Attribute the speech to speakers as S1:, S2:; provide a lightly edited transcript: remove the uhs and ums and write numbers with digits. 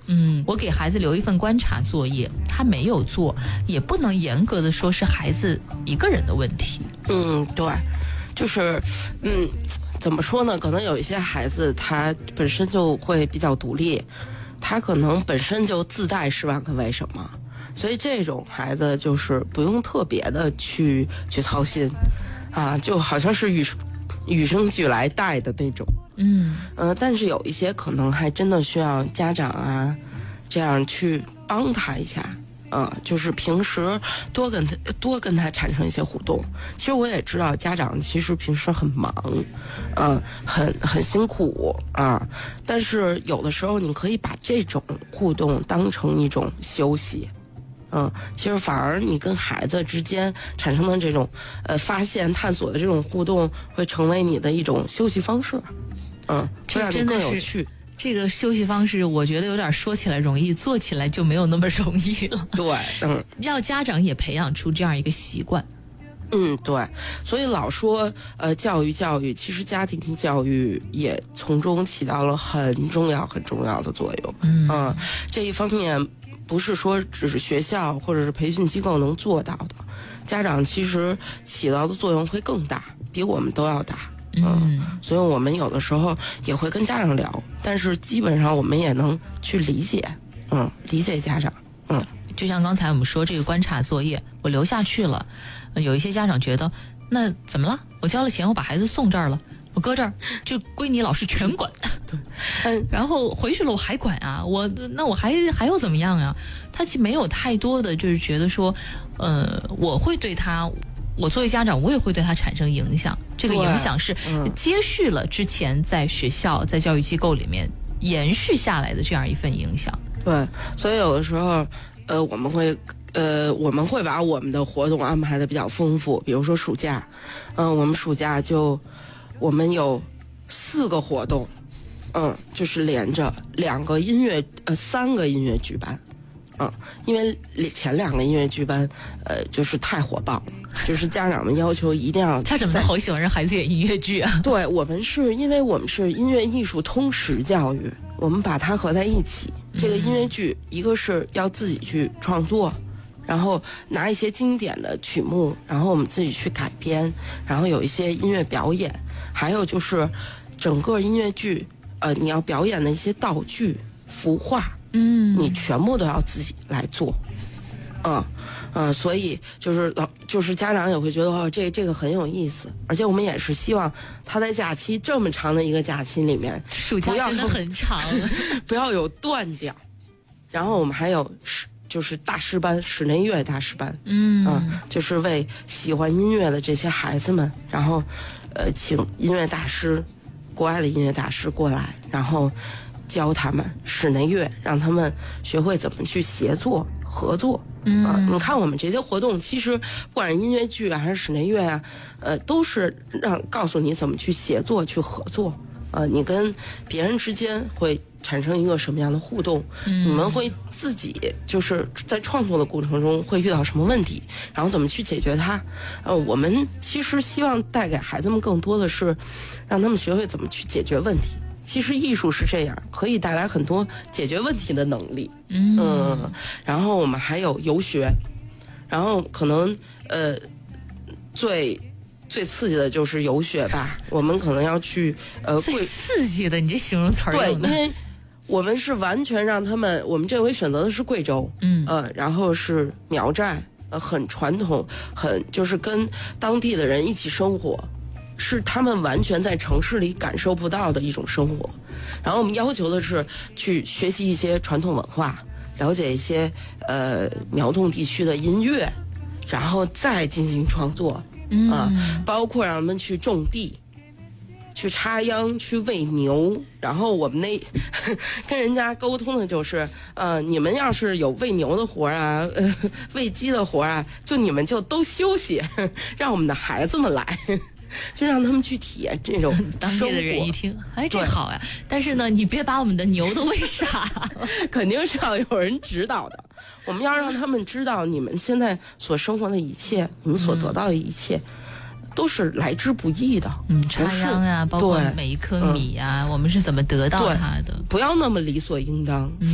S1: 我给孩子留一份观察作业，他没有做，也不能严格的说是孩子一个人的问题。
S2: 对，就是怎么说呢？可能有一些孩子他本身就会比较独立，他可能本身就自带10万个为什么，所以这种孩子就是不用特别的去操心啊，就好像是与生俱来带的那种。但是有一些可能还真的需要家长啊这样去帮他一下。就是平时多跟他产生一些互动。其实我也知道家长其实平时很忙，很辛苦啊，但是有的时候你可以把这种互动当成一种休息。其实反而你跟孩子之间产生的这种发现探索的这种互动，会成为你的一种休息方式。会让你更有趣。
S1: 这个休息方式我觉得有点说起来容易，做起来就没有那么容易了。
S2: 对，
S1: 要家长也培养出这样一个习惯。
S2: 对，所以老说教育，其实家庭教育也从中起到了很重要的作用。这一方面不是说只是学校或者是培训机构能做到的，家长其实起到的作用会更大，比我们都要大。所以我们有的时候也会跟家长聊，但是基本上我们也能去理解家长。
S1: 就像刚才我们说这个观察作业，我留下去了，有一些家长觉得那怎么了？我交了钱，我把孩子送这儿了，我搁这儿就归你老师全管。
S2: 对，
S1: 然后回去了我还管啊，那我还要怎么样啊？他其实没有太多的就是觉得说，我会对他。我作为家长，我也会对他产生影响。这个影响是接续了之前在学校、在教育机构里面延续下来的这样一份影响。对，
S2: 所以有的时候，我们会把我们的活动安排的比较丰富。比如说暑假，我们暑假我们有4个活动，就是连着3个音乐剧班。因为前2个音乐剧班，就是太火爆了，就是家长们要求一定要。
S1: 家长们好喜欢让孩子演音乐剧啊！
S2: 对，因为我们是音乐艺术通识教育，我们把它合在一起。这个音乐剧，一个是要自己去创作，然后拿一些经典的曲目，然后我们自己去改编，然后有一些音乐表演，还有就是整个音乐剧，你要表演的一些道具、服化。你全部都要自己来做。所以就是家长也会觉得这个很有意思，而且我们也是希望他在假期这么长的一个假期里面，
S1: 暑假真的很长，
S2: 不要有断掉。然后我们还有就是大师班，室内乐大师班，就是为喜欢音乐的这些孩子们，然后请音乐大师，国外的音乐大师过来，然后教他们室内乐，让他们学会怎么去协作合作。你看我们这些活动，其实不管是音乐剧啊还是室内乐啊，都是告诉你怎么去协作去合作。你跟别人之间会产生一个什么样的互动？你们会自己就是在创作的过程中会遇到什么问题，然后怎么去解决它？我们其实希望带给孩子们更多的是让他们学会怎么去解决问题。其实艺术是这样，可以带来很多解决问题的能力。然后我们还有游学，然后可能最刺激的就是游学吧。我们可能要去
S1: 最刺激的，你这形容词儿
S2: 对，因为我们是完全让他们，我们这回选择的是贵州，然后是苗寨，很传统，就是跟当地的人一起生活。是他们完全在城市里感受不到的一种生活，然后我们要求的是去学习一些传统文化，了解一些苗洞地区的音乐，然后再进行创作，包括让他们去种地，去插秧，去喂牛。然后我们跟人家沟通的就是，你们要是有喂牛的活啊，喂鸡的活啊，就你们就都休息，让我们的孩子们来。就让他们去体验这种生活。
S1: 当地的人一听，哎，这好呀！但是呢，你别把我们的牛都喂傻了。
S2: 肯定是要有人指导的。我们要让他们知道，你们现在所生活的一切，你们所得到的一切，都是来之不易的。
S1: 插秧啊，包括每一颗米啊，我们是怎么得到它的？
S2: 不要那么理所应当。